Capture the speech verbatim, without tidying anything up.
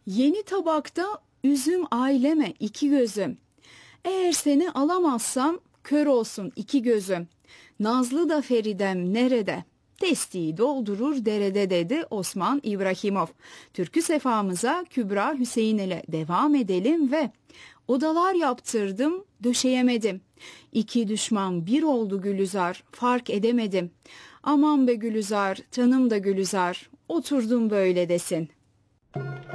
Yeni tabakta üzüm aileme iki gözüm. Eğer seni alamazsam kör olsun iki gözüm. Nazlı da Feridem nerede? Testiyi doldurur derede dedi Osman İbrahimov. Türkü sefamıza Kübra Hüseyin ile devam edelim ve odalar yaptırdım döşeyemedim. İki düşman bir oldu Gülizar fark edemedim. Aman be Gülizar canım da Gülizar oturdum böyle desin.